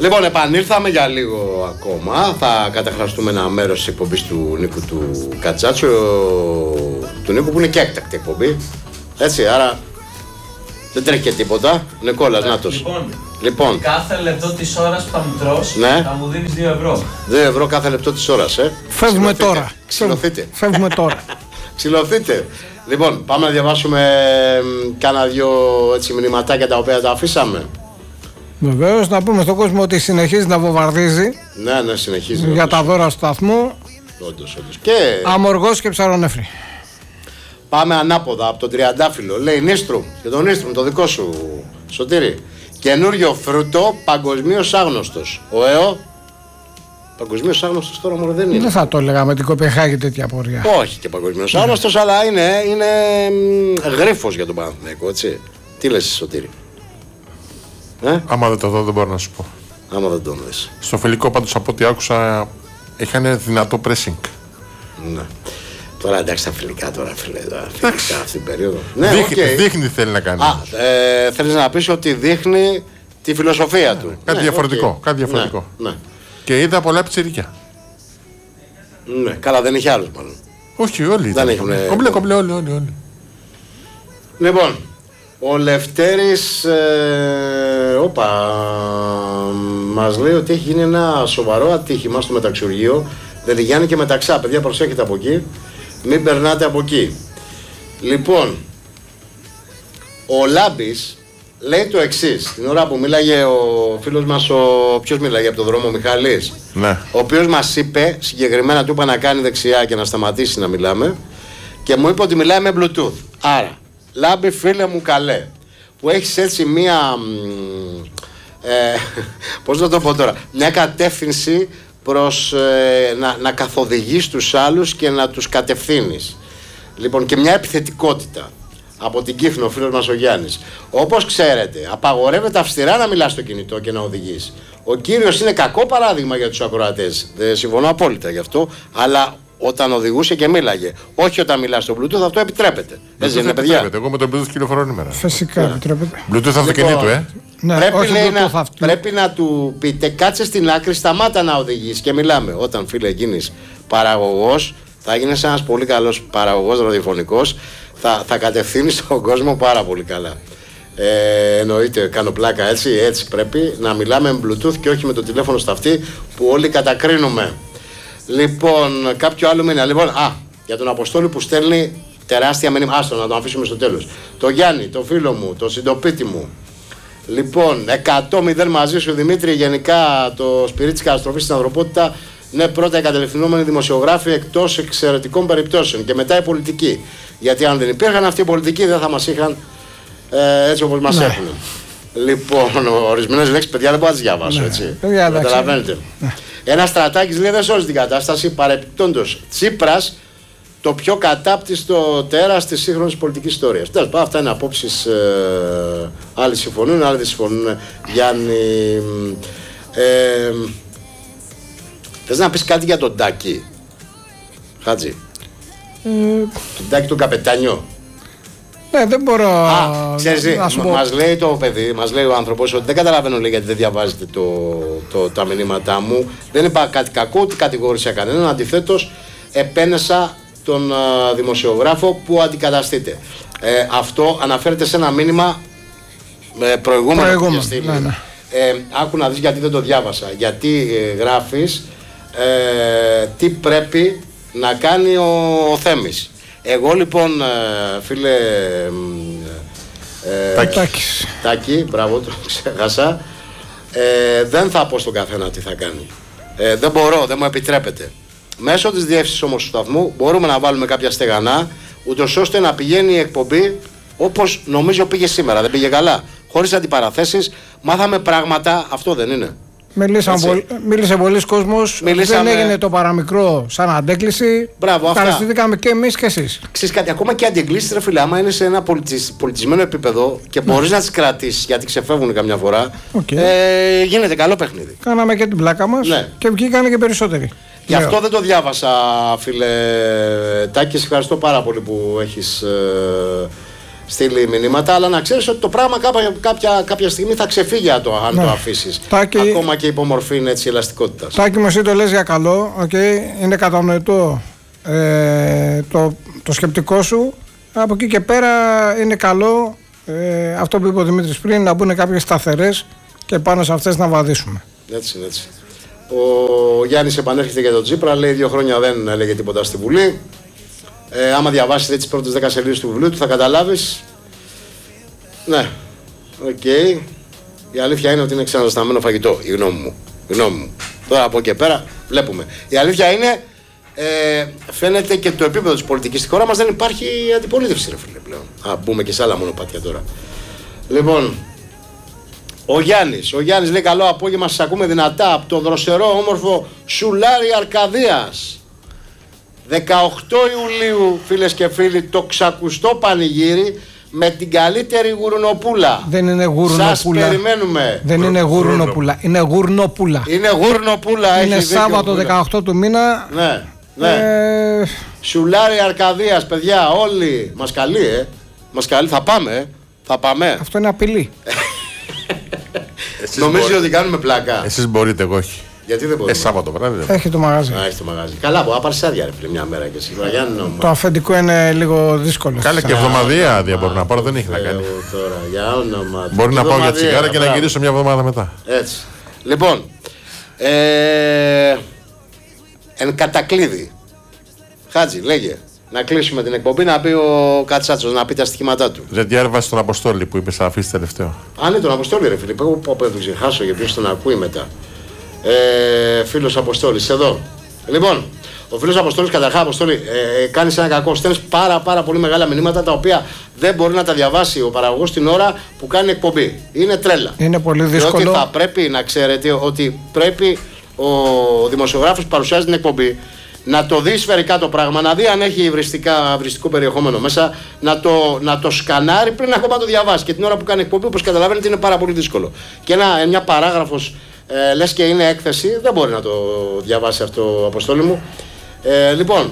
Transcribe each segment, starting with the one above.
Λοιπόν, επανήλθαμε για λίγο ακόμα. Θα καταχραστούμε ένα μέρος της εκπομπής του Νίκου του Κατσάτσου. Του Νίκου που είναι και έκτακτη εκπομπή. Έτσι, άρα δεν τρέχει και τίποτα. Νικόλας, νάτος. Λοιπόν, κάθε λεπτό της ώρας που θα μου τρως, ναι, θα μου δίνεις 2 ευρώ. 2 ευρώ κάθε λεπτό της ώρας, Φεύγουμε τώρα. Φεύγουμε τώρα. Ξυλωθείτε. Λοιπόν, πάμε να διαβάσουμε κάνα δυο έτσι μηνυματάκια τα οποία τα αφήσαμε. Βεβαίως, να πούμε στον κόσμο ότι συνεχίζει να βομβαρδίζει. Ναι, συνεχίζει. Για τα δώρα του σταθμού. Όντως. Και... Αμοργός και Ψαρονέφρη. Πάμε ανάποδα από τον Τριαντάφυλλο. Λέει Νίστρουμ, και τον Νίστρουμ, το δικό σου Σωτήρη. Καινούριο φρούτο, παγκοσμίως άγνωστος. Ο ΕΟ. Παγκοσμίως άγνωστος τώρα μόνο δεν είναι. Δεν θα το έλεγα με την Κοπεχάγη τέτοια πορεία. Όχι και παγκοσμίως άγνωστος, αλλά είναι γρίφος για τον Παναθηναϊκό, έτσι. Τι λες Σωτήρη? Άμα δεν το δω δεν μπορώ να σου πω. Άμα δεν το δεις. Στο φιλικό πάντως από ό,τι άκουσα είχαν δυνατό pressing. Ναι. Τώρα εντάξει τα φιλικά τώρα φίλε, φιλικά αυτή την περίοδο. Ναι, δείχνει θέλει να κάνει. Θέλεις να πεις ότι δείχνει τη φιλοσοφία του. Κάτι διαφορετικό. Κάτι διαφορετικό. Ναι. Και είδα πολλά πιτσιρίκια. Ναι, καλά δεν είχε άλλους μάλλον. Όχι όλοι. Δεν έχουν. Κομπλέ όλοι. Λοιπόν, ο Λευτέρης μας λέει ότι έχει γίνει ένα σοβαρό ατύχημα στο μεταξουργείο Δελιγιάννη και Μεταξά. Παιδιά προσέχετε από εκεί, μην περνάτε από εκεί. Λοιπόν, ο Λάμπης λέει το εξής. Την ώρα που μίλαγε ο φίλος μας, ποιος μίλαγε από τον δρόμο, ο Μιχαλής, ναι, ο οποίος μας είπε συγκεκριμένα, του είπα να κάνει δεξιά και να σταματήσει να μιλάμε και μου είπε ότι μιλάει με Bluetooth. Άρα Λάμπη φίλε μου καλέ, που έχεις έτσι μία πώς να το πω τώρα, μια κατεύθυνση προς να καθοδηγείς τους άλλους και να τους κατευθύνεις. Λοιπόν, και μια επιθετικότητα από την Κύφνο, ο φίλος μας ο Γιάννης. Όπως ξέρετε, απαγορεύεται αυστηρά να μιλάς στο κινητό και να οδηγείς. Ο κύριος είναι κακό παράδειγμα για τους ακροατές. Δεν συμφωνώ απόλυτα γι' αυτό, αλλά όταν οδηγούσε και μίλαγε. Όχι όταν μιλά στο Bluetooth, αυτό επιτρέπεται. Έτσι είναι, παιδιά? Εγώ με το Bluetooth κυκλοφορώ ημέρα. Φυσικά επιτρέπεται. Bluetooth αυτοκινήτου, Ναι, πρέπει να του πείτε κάτσε στην άκρη, σταμάτα να οδηγείς και μιλάμε. Όταν φίλε γίνεις παραγωγός, θα γίνεις ένας πολύ καλός παραγωγός ραδιοφωνικός, θα κατευθύνεις τον κόσμο πάρα πολύ καλά. Εννοείται, κάνω πλάκα έτσι πρέπει να μιλάμε με Bluetooth και όχι με το τηλέφωνο στα αυτή που όλοι κατακρίνουμε. Λοιπόν, κάποιο άλλο μήνυμα. Λοιπόν, για τον Αποστόλη που στέλνει τεράστια μήνυμα. Άστο να τον αφήσουμε στο τέλος. Το Γιάννη, το φίλο μου, το συντοπίτη μου. Λοιπόν, 100-0 μαζί σου Δημήτρη. Γενικά το σπυρί της καταστροφής στην ανθρωπότητα. Ναι, πρώτα οι κατελευθυνόμενοι δημοσιογράφοι εκτός εξαιρετικών περιπτώσεων και μετά η πολιτική. Γιατί αν δεν υπήρχαν αυτοί οι πολιτικοί δεν θα μας είχαν έτσι όπως μας έχουν. Λοιπόν, ορισμένες λέξεις παιδιά δεν μπορώ να τις διαβάσω, έτσι. Καταλαβαίνετε. Ένα Στρατάκης λέει δεν σώζει την κατάσταση. Παρεπιπτόντως, Τσίπρας το πιο κατάπτυστο τέρας της σύγχρονης πολιτικής ιστορίας. Τέλος πάντων, αυτά είναι απόψεις. Άλλοι συμφωνούν, άλλοι δεν συμφωνούν. Γιάννη, θες να πεις κάτι για τον Τάκη, Χάτζη? Τον Τάκη τον καπετάνιο. Ναι, δεν μπορώ να σου πω. Μας λέει το παιδί, μας λέει ο άνθρωπος ότι δεν καταλαβαίνω λέει, γιατί δεν διαβάζετε τα μηνύματά μου. Δεν είπα κάτι κακό, ούτε κατηγόρησα κανέναν. Αντιθέτως, επένεσα τον δημοσιογράφο που αντικαταστείται. Αυτό αναφέρεται σε ένα μήνυμα προηγούμενο. Ναι. Άκου να δεις γιατί δεν το διάβασα. Γιατί γράφεις τι πρέπει να κάνει ο Θέμης. Εγώ λοιπόν, φίλε Τάκη, μπράβο, το ξέχασα, δεν θα πω στον καθένα τι θα κάνει. Δεν μπορώ, δεν μου επιτρέπεται. Μέσω της διεύθυνσης όμως του σταθμού μπορούμε να βάλουμε κάποια στεγανά, ούτως ώστε να πηγαίνει η εκπομπή όπως νομίζω πήγε σήμερα. Δεν πήγε καλά. Χωρίς αντιπαραθέσεις, μάθαμε πράγματα, αυτό δεν είναι? Μίλησε πολλοί κόσμος, δεν έγινε το παραμικρό σαν αντέκκληση. Μπράβο, αυτά. Ευχαριστηθήκαμε και εμείς και εσείς. Ξέρεις κάτι, ακόμα και αντιεγκλήσεις ρε φίλε, άμα είναι σε ένα πολιτισμένο επίπεδο και μπορείς να τις κρατήσεις γιατί ξεφεύγουν καμιά φορά, γίνεται καλό παιχνίδι. Κάναμε και την πλάκα μας και βγήκανε και περισσότεροι. Γι' αυτό δεν το διάβασα, φίλε Τάκη. Σε ευχαριστώ πάρα πολύ που έχεις στείλει μηνύματα. Αλλά να ξέρεις ότι το πράγμα κάποια στιγμή θα ξεφύγει αν το αφήσεις. Ακόμα και η υπομορφή είναι έτσι ελαστικότητας. Τάκη μου, εσύ το λες για καλό. Είναι κατανοητό το σκεπτικό σου. Από εκεί και πέρα είναι καλό αυτό που είπε ο Δημήτρης πριν, να μπουν κάποιες σταθερές και πάνω σε αυτές να βαδίσουμε. Έτσι. Ο Γιάννης επανέρχεται για τον Τσίπρα, λέει 2 χρόνια δεν έλεγε τίποτα στη Βουλή. Άμα διαβάσεις τις πρώτες 10 σελίδες του βιβλίου του θα καταλάβεις. Ναι, Η αλήθεια είναι ότι είναι ξαναζεσταμένο φαγητό, η γνώμη μου. Τώρα από εκεί πέρα βλέπουμε. Η αλήθεια είναι, φαίνεται και το επίπεδο της πολιτικής στη χώρα μας δεν υπάρχει αντιπολίτευση, ρε φίλε, πλέον. Μπούμε και σε άλλα μονοπάτια τώρα. Λοιπόν, ο Γιάννης λέει καλό απόγευμα, σας ακούμε δυνατά από το δροσερό όμορφο Σουλάρι Αρκαδίας. 18 Ιουλίου, φίλες και φίλοι, το ξακουστό πανηγύρι με την καλύτερη γουρνοπούλα. Δεν είναι γουρνοπούλα. Σας περιμένουμε. Δεν είναι γουρνοπούλα. Είναι γουρνοπούλα. Είναι Σάββατο 18 του μήνα. Ναι. Σουλάρι Αρκαδίας, παιδιά, όλοι. Μας καλεί, Μας καλεί. Θα πάμε. Αυτό είναι απειλή. Νομίζει ότι κάνουμε πλάκα. Εσείς μπορείτε, εγώ όχι. Γιατί δεν μπορείτε. Σάββατο βράδυ. Έχει το μαγαζί. Έχει το μαγαζί. Καλά, μπορεί να πάρεις άδεια, ρε φίλε, μια μέρα και εσύ. Το αφεντικό είναι λίγο δύσκολο. Καλά, και εβδομαδία άδεια μπορεί να πάρω, δεν έχει να κάνει. Τώρα, για όνομα. Μπορεί να πάω για τσιγάρα και να γυρίσω μια εβδομάδα μετά. Έτσι. Λοιπόν, εν κατακλείδη. Χάτζη, λέγε. Να κλείσουμε την εκπομπή, να πει ο Κατσάτσος, να πει τα στοιχήματά του. Δεν διάβασε τον Αποστόλη που είπε σαν αφήσει τελευταίο. Αν είναι τον Αποστόλη, ρε φίλε, εγώ θα το ξεχάσω για ποιος τον ακούει μετά. Φίλος Αποστόλης, εδώ. Λοιπόν, ο φίλος Αποστόλης, καταρχάς, Αποστόλη, κάνεις ένα κακό. Στέλνεις πάρα πολύ μεγάλα μηνύματα τα οποία δεν μπορεί να τα διαβάσει ο παραγωγός την ώρα που κάνει εκπομπή. Είναι τρέλα. Είναι πολύ δύσκολο. Διότι θα πρέπει να ξέρετε ότι πρέπει ο δημοσιογράφος που παρουσιάζει την εκπομπή να το δει σφαιρικά το πράγμα, να δει αν έχει υβριστικό περιεχόμενο μέσα, να το σκανάρει πριν ακόμα το διαβάσει. Και την ώρα που κάνει εκπομπή, όπως καταλαβαίνετε, είναι πάρα πολύ δύσκολο. Και μια παράγραφος, λες και είναι έκθεση, δεν μπορεί να το διαβάσει αυτό, Αποστόλη μου. Λοιπόν,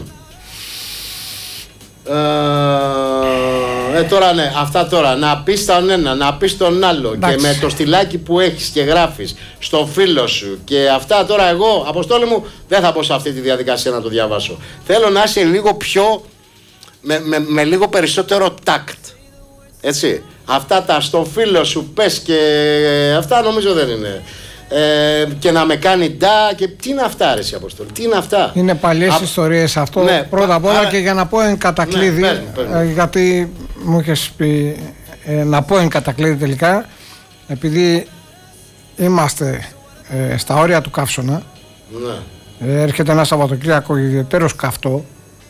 τώρα ναι, αυτά τώρα, να πεις τον ένα, να πεις τον άλλο. Εντάξει. Και με το στυλάκι που έχεις και γράφεις στο φίλο σου και αυτά τώρα εγώ, Αποστόλη μου, δεν θα πω σε αυτή τη διαδικασία να το διαβάσω. Θέλω να είσαι λίγο πιο, με λίγο περισσότερο τάκτ. Έτσι, αυτά τα στο φίλο σου πες και αυτά νομίζω δεν είναι. Και να με κάνει ντα και τι είναι αυτά, ρε εσύ Αποστόλη, τι είναι αυτά. Είναι παλιές ιστορίες αυτό, ναι, πρώτα απ' όλα, και για να πω εν κατακλείδη, ναι, πες μου. Γιατί μου είχες πει να πω εν κατακλείδη τελικά, επειδή είμαστε στα όρια του καύσωνα, ναι. Έρχεται ένα Σαββατοκύριακο ιδιαίτερος καυτό.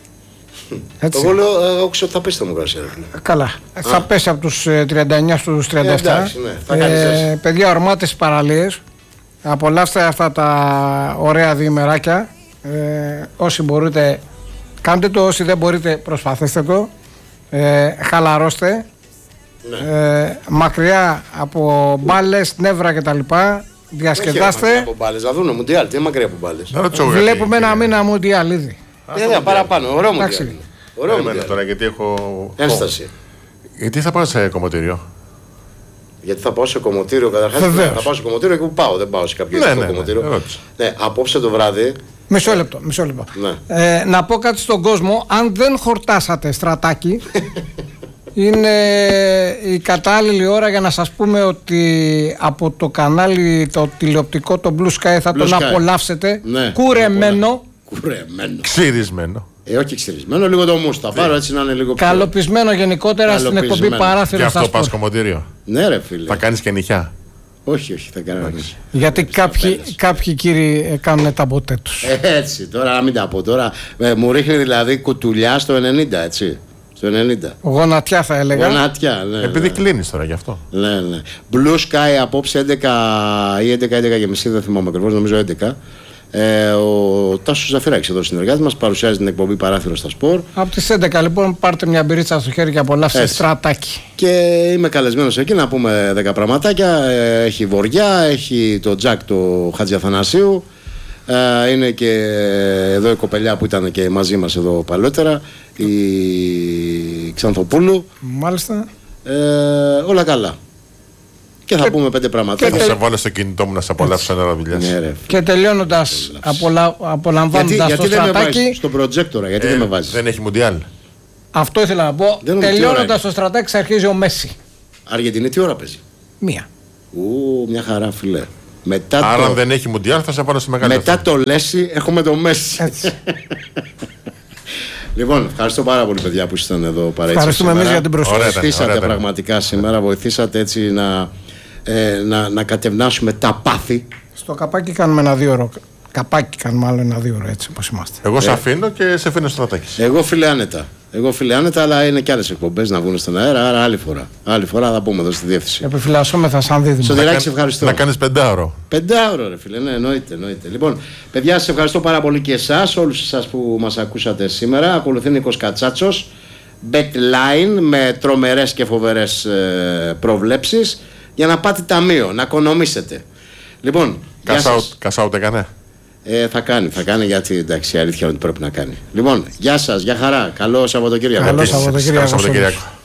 Εγώ λέω ότι θα πέσει η θερμοκρασία. Καλά, θα πέσει από τους 39 στους 37. Εντάξει, ναι, θα κάνεις παιδιά, ορμάτε στις παραλίες. Απολαύστε αυτά τα ωραία διημεράκια. Όσοι μπορείτε, κάντε το. Όσοι δεν μπορείτε, προσπαθήστε το. Χαλαρώστε. Ναι. Μακριά από μπάλες, νεύρα κτλ. Διασκεδάστε. Μακριά από μπάλες, να δούνε Μουντιάλ. Τι είναι μακριά από μπάλες. Βλέπουμε ένα μήνα Μουντιάλ ήδη. Παραπάνω. Ωραίο Μουντιάλ. Ωραίο Μουντιάλ τώρα, γιατί έχω ένσταση. Γιατί θα πάω σε κομμωτήριο. Γιατί θα πάω σε κομμωτήριο καταρχάς. Θα πάω σε κομμωτήριο και που πάω. Δεν πάω σε κάποιο κομμωτήριο. Ναι, απόψε το βράδυ. Μισό λεπτό. Ναι. Να πω κάτι στον κόσμο. Αν δεν χορτάσατε Στρατάκι, είναι η κατάλληλη ώρα για να σας πούμε ότι από το κανάλι το τηλεοπτικό, το Blue Sky, θα τον απολαύσετε. Ναι, κουρεμένο. Ξυρισμένο. Όχι ξυρισμένο, λίγο το μους. Θα πάρω έτσι να είναι λίγο πιο καλοπισμένο γενικότερα στην εκπομπή Παράθυρο. Γι' αυτό πας κομμωτήριο. Ναι, ρε φίλε. Θα κάνεις και νυχιά. Όχι, θα κάνω νυχιά. Γιατί κάποιοι κύριοι κάνουν τα ποτέ τους. Έτσι, τώρα να μην τα πω τώρα. Μου ρίχνει δηλαδή κουτουλιά στο 90, έτσι. Στο 90. Γονατιά θα έλεγα. Γονατιά, ναι. Επειδή κλείνεις τώρα γι' αυτό. Ναι. Blue Sky απόψε 11 ή 11 και μισή, δεν θυμάμαι ακριβώς, νομίζω 11. Ο Τάσος Ζαφυράκης εδώ συνεργάτης μας παρουσιάζει την εκπομπή Παράθυρο στα Σπορ. Από τις 11 λοιπόν πάρτε μια μπυρίτσα στο χέρι και απολαύστε Στρατάκι. Και είμαι καλεσμένος εκεί να πούμε 10 πραγματάκια. Έχει Βοριά, έχει το Τζακ το Χατζη Αθανασίου. Είναι και εδώ η κοπελιά που ήταν και μαζί μας εδώ παλαιότερα, η Ξανθοπούλου. Μάλιστα. Όλα καλά. Και θα πούμε 5 πράγματα. Θα σε βάλω στο κινητό μου να σε απολαύσω ένα δουλειά. Ναι, και τελειώνοντας, απολαμβάνοντας το γιατί δεν με στρατάκι. βάζεις στον προτζέκτορα, γιατί δεν με βάζεις. Δεν έχει μουντιάλ. Αυτό ήθελα να πω. Τελειώνοντας το στρατάκι, αρχίζει ο Μέση. Αργεντινή τι ώρα παίζει? 1. Μια χαρά, φιλέ. Άρα, αν δεν έχει μουντιάλ, θα σε βάλω στη μεγάλη. Μετά το Λέση, έχουμε το Μέση. Λοιπόν, ευχαριστώ πάρα πολύ, παιδιά, που ήσασταν εδώ παρέτσι. Ευχαριστούμε εμείς για την προσοχή. Βοηθήσατε πραγματικά σήμερα, βοηθήσατε έτσι να κατευνάσουμε τα πάθη. Στο καπάκι κάνουμε ένα 2 ώρο. Καπάκι κάνουμε άλλο ένα 2 ώρο, έτσι όπως είμαστε. Εγώ σε αφήνω και σε αφήνω στο στρατάκι. Εγώ φίλε άνετα, αλλά είναι και άλλες εκπομπές να βγουν στον αέρα, άρα άλλη φορά. Άλλη φορά θα πούμε εδώ στη διεύθυνση. Επιφυλασσόμεθα σαν δίδυμο. Σωτηράκη, σε ευχαριστώ. Να κάνεις 5ωρο. 5ωρο, ρε φίλε, ναι, εννοείται. Λοιπόν, παιδιά, σας ευχαριστώ πάρα πολύ και εσάς, όλους εσάς που μας ακούσατε σήμερα. Ακολουθεί Νίκος Κατσάτσος, BetLine με τρομερές και φοβερές προβλέψεις για να πάτε ταμείο, να οικονομήσετε. Λοιπόν, cash out έκανε. Θα κάνει γιατί εντάξει, η αλήθεια είναι ότι πρέπει να κάνει. Λοιπόν, γεια σας, γεια χαρά. Καλό Σαββατοκύριακο. Καλό Σαββατοκύριακο.